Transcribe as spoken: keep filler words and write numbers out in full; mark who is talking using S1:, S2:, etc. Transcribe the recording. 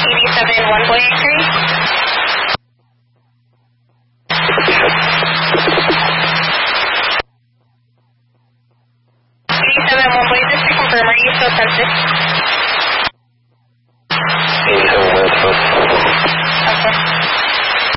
S1: eighty-seven one Boyer Street. eighty-seven one Boyer Street, confirm, are you still census?